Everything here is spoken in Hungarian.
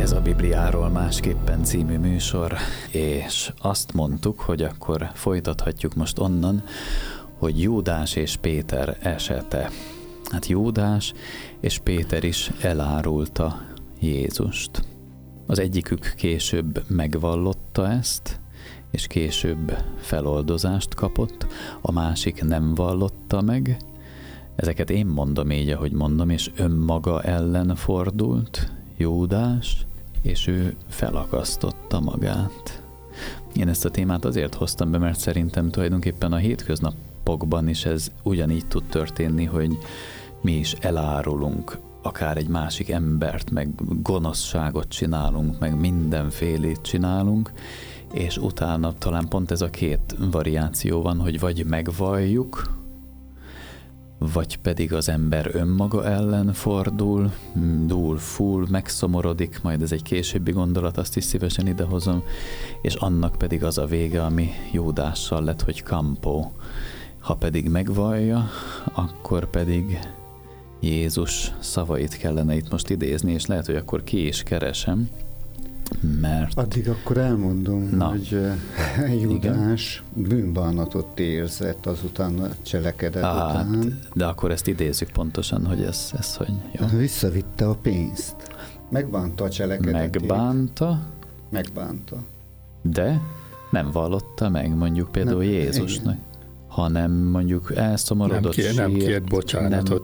Ez a Bibliáról másképpen című műsor, és azt mondtuk, hogy akkor folytathatjuk most onnan, hogy Júdás és Péter esete. Hát Júdás és Péter is elárulta Jézust. Az egyikük később megvallotta ezt, és később feloldozást kapott, a másik nem vallotta meg. Ezeket én mondom így, ahogy mondom, és önmaga ellen fordult Júdás, és ő felakasztotta magát. Én ezt a témát azért hoztam be, mert szerintem tulajdonképpen a hétköznapokban is ez ugyanígy tud történni, hogy mi is elárulunk akár egy másik embert, meg gonoszságot csinálunk, meg mindenfélét csinálunk, és utána talán pont ez a két variáció van, hogy vagy megvalljuk, vagy pedig az ember önmaga ellen fordul, full, megszomorodik, majd ez egy későbbi gondolat, azt is szívesen idehozom, és annak pedig az a vége, ami Júdással lett, hogy kampó. Ha pedig megvallja, akkor pedig Jézus szavait kellene itt most idézni, és lehet, hogy akkor ki is keresem, mert... Addig akkor elmondom, hogy Júdás bűnbánatot érzett azután a cselekedet után. De akkor ezt idézzük pontosan, hogy ez hogy jó. Visszavitte a pénzt. Megbánta a cselekedetét. Megbánta. De nem vallotta meg, mondjuk például Jézusnak. Hanem mondjuk elszomorodott, nem kért bocsánatot,